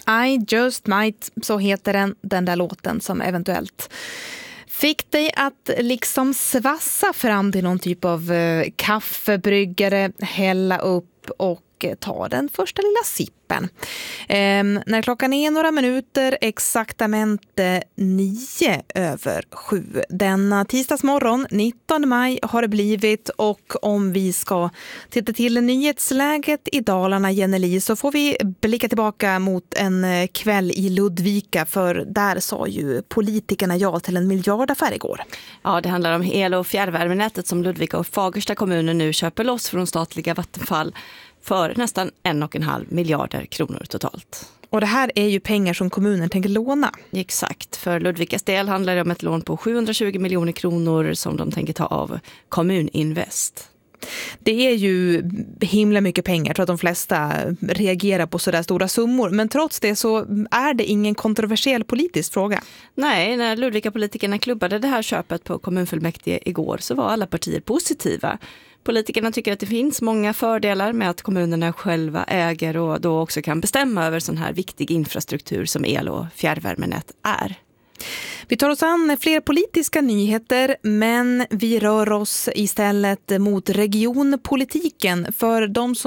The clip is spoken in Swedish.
I Just Might, så heter den där låten som eventuellt fick dig att liksom svassa fram till någon typ av kaffebryggare, hälla upp och ta den första lilla sippen. När klockan är några minuter exaktamente 6:09. Denna tisdagsmorgon, 19 maj har det blivit, och om vi ska titta till nyhetsläget i Dalarna, Jenny, så får vi blicka tillbaka mot en kväll i Ludvika, för där sa ju politikerna ja till en miljardaffär igår. Ja, det handlar om el- och fjärrvärmenätet som Ludvika och Fagersta kommuner nu köper loss från statliga Vattenfall för nästan 1,5 miljarder kronor totalt. Och det här är ju pengar som kommunen tänker låna. Exakt, för Ludvikas del handlar det om ett lån på 720 miljoner kronor som de tänker ta av Kommuninvest. Det är ju himla mycket pengar, tror att de flesta reagerar på sådär stora summor. Men trots det så är det ingen kontroversiell politisk fråga. Nej, när Ludvika-politikerna klubbade det här köpet på kommunfullmäktige igår så var alla partier positiva. Politikerna tycker att det finns många fördelar med att kommunerna själva äger och då också kan bestämma över sån här viktig infrastruktur som el- och fjärrvärmenät är. Vi tar oss an fler politiska nyheter, men vi rör oss istället mot regionpolitiken. För de som